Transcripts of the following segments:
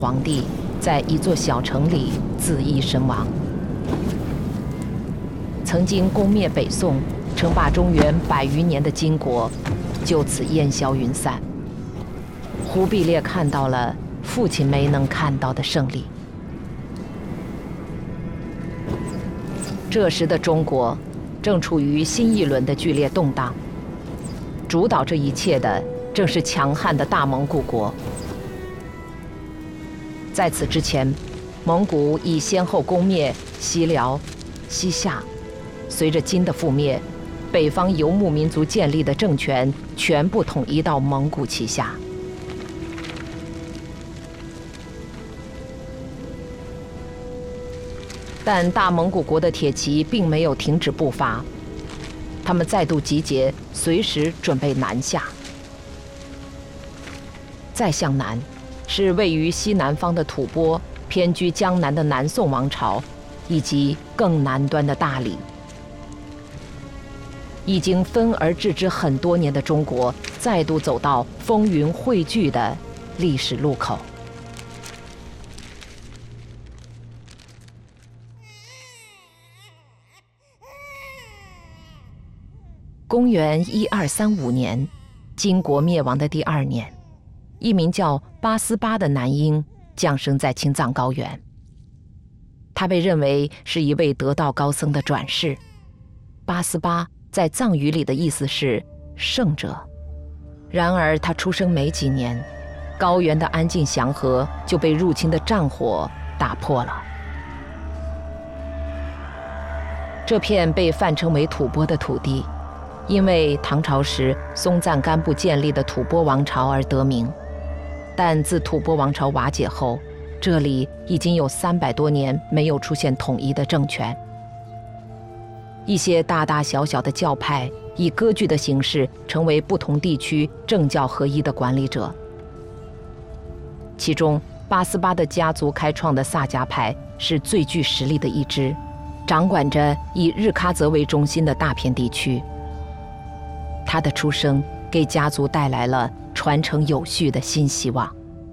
皇帝在一座小城里自缢身亡。曾经攻灭北宋、称霸中原100余年的金国，就此烟消云散。忽必烈看到了父亲没能看到的胜利。这时的中国正处于新一轮的剧烈动荡，主导这一切的正是强悍的大蒙古国。在此之前，蒙古已先后攻灭西辽、西夏。随着金的覆灭，北方游牧民族建立的政权全部统一到蒙古旗下。但大蒙古国的铁骑并没有停止步伐，他们再度集结，随时准备南下。再向南，是位于西南方的吐蕃，偏居江南的南宋王朝，以及更南端的大理。已经分而治之很多年的中国，再度走到风云汇聚的历史路口。公元1235年，金国灭亡的第2年，一名叫八思巴的男婴降生在青藏高原。他被认为是一位得道高僧的转世。八思巴在藏语里的意思是圣者。然而他出生没几年，高原的安静祥和就被入侵的战火打破了。这片被泛称为吐蕃的土地，因为唐朝时松赞干布建立的吐蕃王朝而得名。但自吐蕃王朝瓦解后，这里已经有300多年没有出现统一的政权。一些大大小小的教派以割据的形式成为不同地区政教合一的管理者。其中，八思巴的家族开创的萨迦派是最具实力的一支，掌管着以日喀则为中心的大片地区。他的出生给家族带来了传承有序的新希望。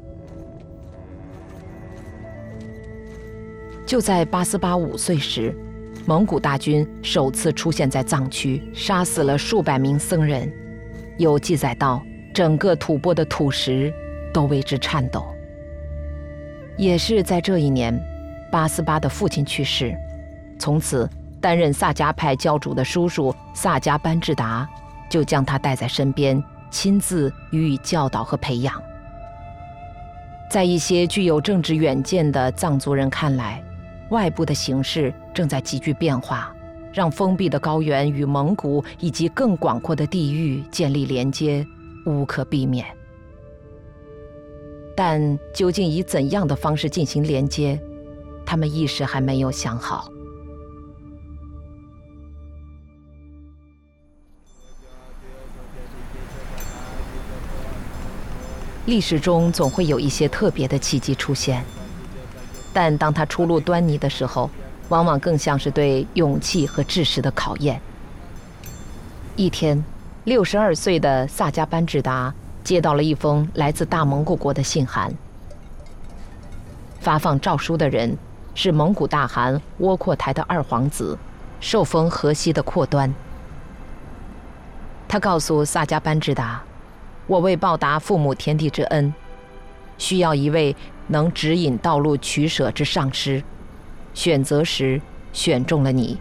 就在八思巴5岁时，蒙古大军首次出现在藏区，杀死了数百名僧人。有记载到，整个吐蕃的土石都为之颤抖。也是在这一年，八思巴的父亲去世，从此担任萨迦派教主的叔叔萨迦班智达就将他带在身边，亲自予以教导和培养。在一些具有政治远见的藏族人看来，外部的形势正在急剧变化，让封闭的高原与蒙古以及更广阔的地域建立连接无可避免。但究竟以怎样的方式进行连接，他们一时还没有想好。历史中总会有一些特别的契机出现，但当它初露端倪的时候，往往更像是对勇气和志识的考验。一天，62岁的萨迦班智达接到了一封来自大蒙古国的信函。发放诏书的人是蒙古大汗窝阔台的2皇子，受封河西的阔端。他告诉萨迦班智达，我为报答父母天地之恩，需要一位能指引道路取舍之上师，选择时选中了你。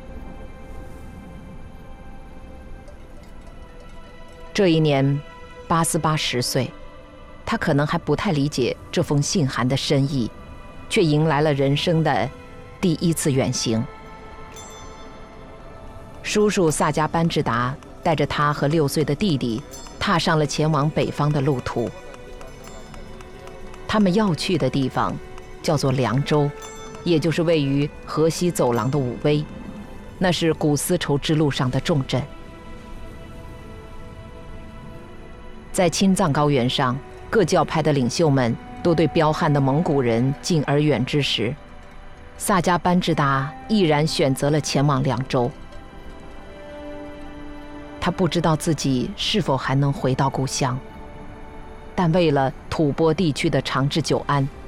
这一年，八思巴10岁，他可能还不太理解这封信函的深意，却迎来了人生的第1次远行。叔叔萨迦班智达带着他和6岁的弟弟踏上了前往北方的路途。他们要去的地方叫做凉州，也就是位于河西走廊的武威，那是古丝绸之路上的重镇。在青藏高原上，各教派的领袖们都对彪悍的蒙古人敬而远之时，萨迦班智达毅然选择了前往凉州。他不知道自己是否还能回到故乡，但为了吐蕃地区的长治久安，